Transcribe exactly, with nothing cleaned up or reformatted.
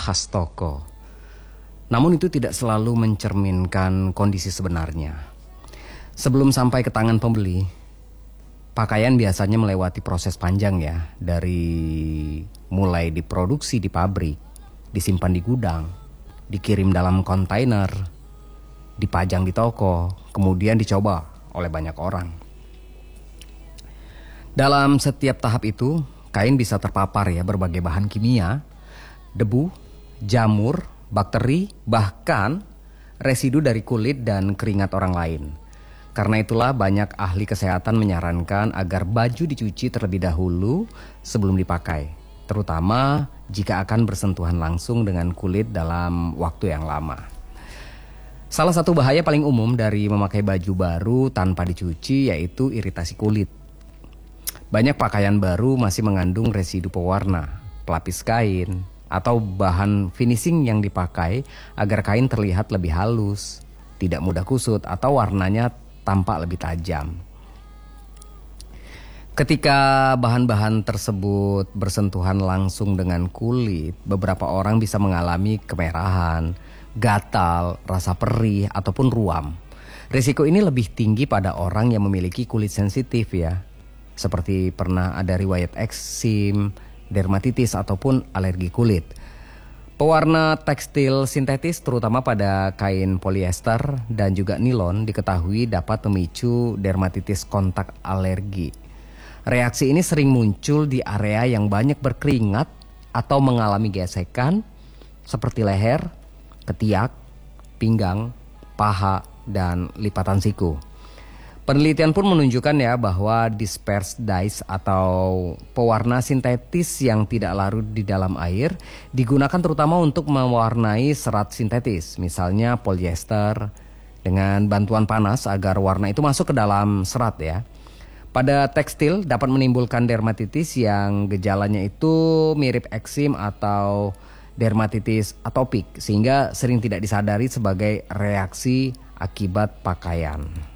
khas toko. Namun itu tidak selalu mencerminkan kondisi sebenarnya. Sebelum sampai ke tangan pembeli, pakaian biasanya melewati proses panjang ya, dari mulai diproduksi di pabrik, disimpan di gudang, dikirim dalam kontainer, dipajang di toko, kemudian dicoba oleh banyak orang. Dalam setiap tahap itu, kain bisa terpapar ya berbagai bahan kimia, debu, jamur, bakteri, bahkan residu dari kulit dan keringat orang lain. Karena itulah banyak ahli kesehatan menyarankan agar baju dicuci terlebih dahulu sebelum dipakai, terutama jika akan bersentuhan langsung dengan kulit dalam waktu yang lama. Salah satu bahaya paling umum dari memakai baju baru tanpa dicuci yaitu iritasi kulit. Banyak pakaian baru masih mengandung residu pewarna, pelapis kain, atau bahan finishing yang dipakai agar kain terlihat lebih halus, tidak mudah kusut, atau warnanya tampak lebih tajam. Ketika bahan-bahan tersebut bersentuhan langsung dengan kulit, beberapa orang bisa mengalami kemerahan, gatal, rasa perih, ataupun ruam. Risiko ini lebih tinggi pada orang yang memiliki kulit sensitif ya, seperti pernah ada riwayat eksim, dermatitis, ataupun alergi kulit. Pewarna tekstil sintetis terutama pada kain polyester dan juga nilon diketahui dapat memicu dermatitis kontak alergi. Reaksi ini sering muncul di area yang banyak berkeringat atau mengalami gesekan seperti leher, ketiak, pinggang, paha, dan lipatan siku. Penelitian pun menunjukkan ya bahwa dispersed dyes atau pewarna sintetis yang tidak larut di dalam air digunakan terutama untuk mewarnai serat sintetis, misalnya polyester, dengan bantuan panas agar warna itu masuk ke dalam serat ya. Pada tekstil dapat menimbulkan dermatitis yang gejalanya itu mirip eksim atau dermatitis atopik, sehingga sering tidak disadari sebagai reaksi akibat pakaian.